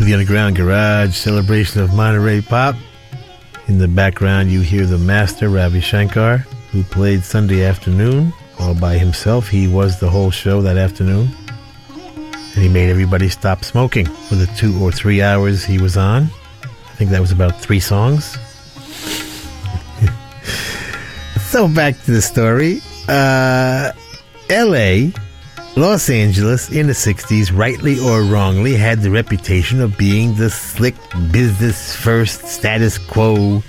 to the Underground Garage celebration of Monterey Pop. In the background, you hear the master, Ravi Shankar, who played Sunday Afternoon all by himself. He was the whole show that afternoon. And he made everybody stop smoking for the 2 or 3 hours he was on. I think that was about 3 songs. So back to the story. L.A., Los Angeles in the 60s, rightly or wrongly, had the reputation of being the slick, business-first, status quo,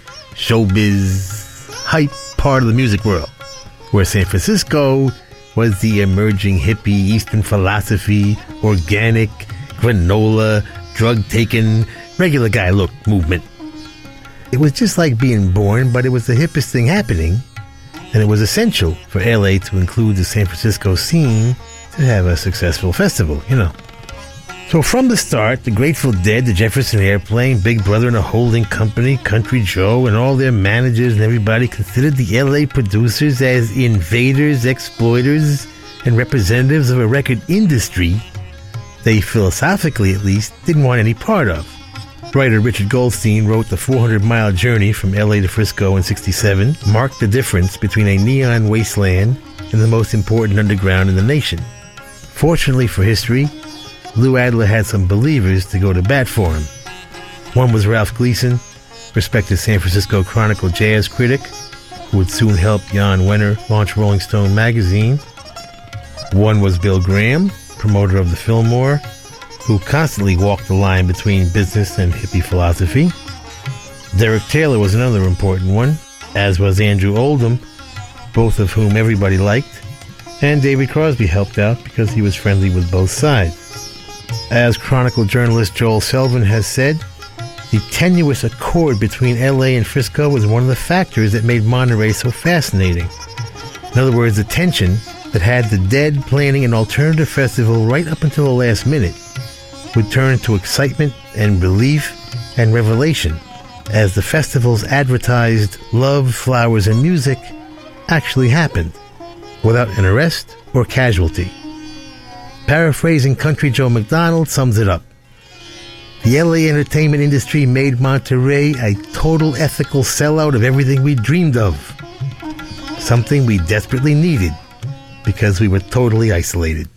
showbiz, hype part of the music world, where San Francisco was the emerging hippie, Eastern philosophy, organic, granola, drug-taking, regular guy look movement. It was just like being born, but it was the hippest thing happening, and it was essential for LA to include the San Francisco scene to have a successful festival, you know. So from the start, the Grateful Dead, the Jefferson Airplane, Big Brother and the Holding Company, Country Joe, and all their managers and everybody considered the LA producers as invaders, exploiters, and representatives of a record industry they philosophically, at least, didn't want any part of. Writer Richard Goldstein wrote The 400-Mile Journey from LA to Frisco in '67 marked the difference between a neon wasteland and the most important underground in the nation. Fortunately for history, Lou Adler had some believers to go to bat for him. One was Ralph Gleason, respected San Francisco Chronicle jazz critic, who would soon help Jan Wenner launch Rolling Stone magazine. One was Bill Graham, promoter of the Fillmore, who constantly walked the line between business and hippie philosophy. Derek Taylor was another important one, as was Andrew Oldham, both of whom everybody liked. And David Crosby helped out because he was friendly with both sides. As Chronicle journalist Joel Selvin has said, the tenuous accord between LA and Frisco was one of the factors that made Monterey so fascinating. In other words, the tension that had the Dead planning an alternative festival right up until the last minute would turn to excitement and relief and revelation as the festival's advertised love, flowers, and music actually happened, without an arrest or casualty. Paraphrasing Country Joe McDonald sums it up. The LA entertainment industry made Monterey a total ethical sellout of everything we dreamed of. Something we desperately needed because we were totally isolated.